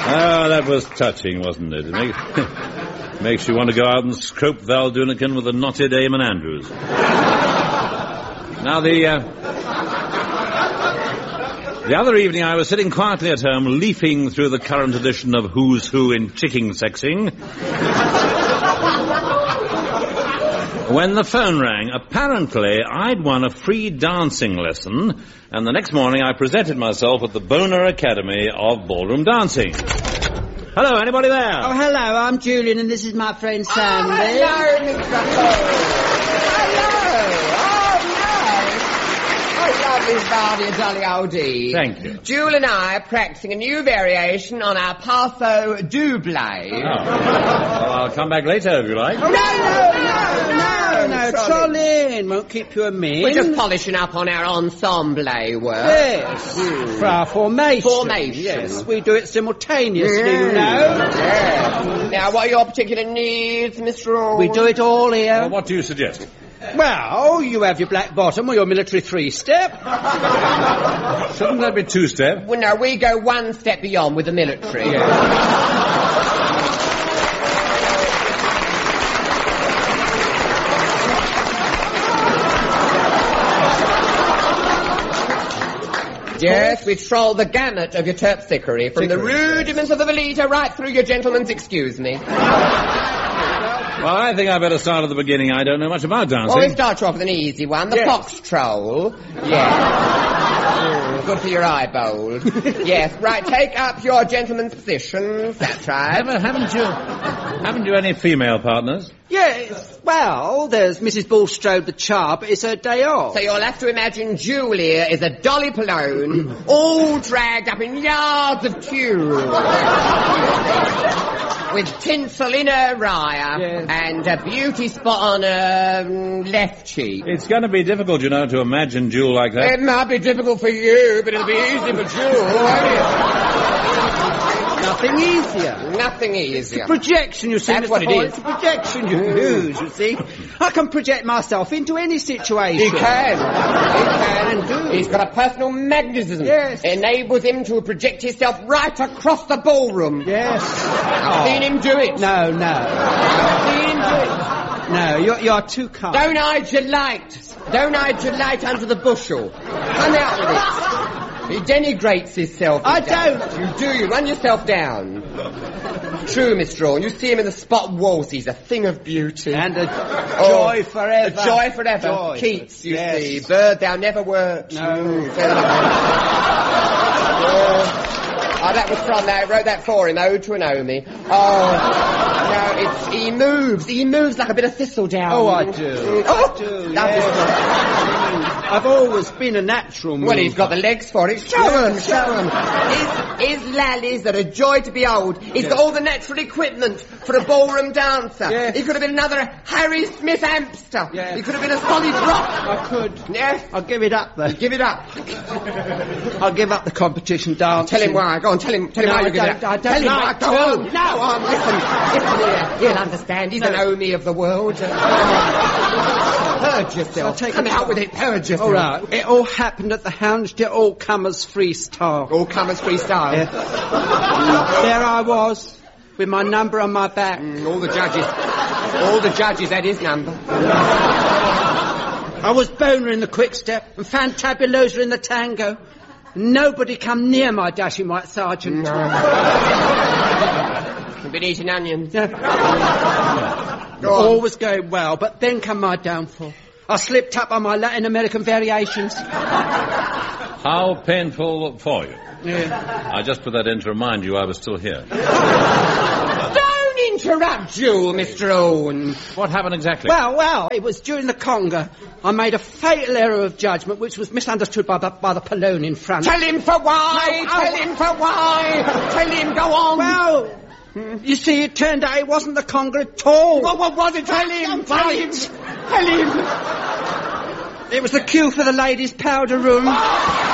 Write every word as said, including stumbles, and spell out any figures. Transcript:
Ah, that was touching, wasn't it? It makes, makes you want to go out and scrope Val Dunican with a knotted Eamon Andrews. Now, the... Uh, The other evening I was sitting quietly at home, leafing through the current edition of Who's Who in Chicken Sexing, when the phone rang. Apparently, I'd won a free dancing lesson, and the next morning I presented myself at the Boner Academy of Ballroom Dancing. Hello, anybody there? Oh, hello, I'm Julian, and this is my friend Sandy. Oh, hello, Mister Hello. Lovely Barney, jolly old D. Thank you. Jewel and I are practicing a new variation on our Paso Double. Oh. Well, I'll come back later if you like. Oh, no, no, no, no, no, no, troll in. Won't keep you a minute. We're just polishing up on our ensemble work. Yes, mm. for our formation. Formation. Yes, we do it simultaneously, yeah. you know. Yeah. Now, what are your particular needs, Mister Orr? We do it all here. Well, what do you suggest? Well, you have your black bottom or your military three-step. Shouldn't that be two-step? Well, no, we go one step beyond with the military. Yeah. Yes, we troll the gamut of your terpsichore, from the rudiments of the Veleta right through your gentleman's excuse me. Well, I think I better start at the beginning. I don't know much about dancing. Well, we start you off with an easy one. The yes. fox troll. Yes. mm, good for your eyeball. Yes, right, take up your gentleman's positions. That's right. Haven't, haven't you... Haven't you any female partners? Yes, well, there's Missus Bulstrode the Char, but it's her day off. So you'll have to imagine Julia is a Dolly Pallone, all dragged up in yards of tulle. With tinsel in her rye, yes. and a beauty spot on her um, left cheek. It's going to be difficult, you know, to imagine Jewel like that. It might be difficult for you, but it'll be easy for Jewel, won't it? Nothing easier. Nothing easier. Projection, you see. That's what it is. It's a projection you use, you see. I can project myself into any situation. He can. He can. do. He's got a personal magnetism. Yes. Enables him to project himself right across the ballroom. Yes. I've oh. seen him do it. No, no. I've seen him do it. No, you're, you're too kind. Don't hide your light. Don't hide your light under the bushel. Come out with it. He denigrates himself. I down. don't. You do. You run yourself down. True, Mister Orr. You see him in the spot waltz. He's a thing of beauty. And a oh, joy forever. A joy forever. Joy. Keats, you yes. see. Bird thou never wert. No. Mm, oh, that was from that. I wrote that for him. Ode to an Naomi. Oh, no, it's, he moves. He moves like a bit of thistledown. Oh, I do. Oh, I do, yes. I've always been a natural mover. Well, he's got the legs for it. Show yeah, him, show him. His, his lallies are a joy to behold. He's yes. got all the natural equipment for a ballroom dancer. Yes. He could have been another Harry Smith Amster. Yes. He could have been a solid rock. I could. Yes. I'll give it up, though. Give it up. I'll give up the competition dancing. Tell him why. Go on, tell him, tell him no, why you I give it don't, up. I don't tell him like why. Go to. on. No, on, listen. Listen here. He'll understand. He's no. an Omi of the world. Purge yourself. Come out with it. Purge yourself. All right. It all happened at the Houndsditch All Comers Freestyle. All Comers Freestyle. Yeah. There I was, with my number on my back. Mm, all the judges. All the judges had his number. I was Boner in the quick step and Fantabulosa in the tango. Nobody come near my dashing white sergeant. No. You've been eating onions. Yeah. All was going well, but then come my downfall. I slipped up on my Latin American variations. How painful for you? Yeah. I just put that in to remind you I was still here. Don't interrupt you, Mister Owen. What happened exactly? Well, well, it was during the conga. I made a fatal error of judgment, which was misunderstood by the, by the Pallone in front. Tell him for why! No, Tell oh, him for why! Tell him, go on! Well, you see, it turned out it wasn't the conga at all. What, what was it? Tell him! Tell him! Tell him! It was the queue for the ladies' powder room.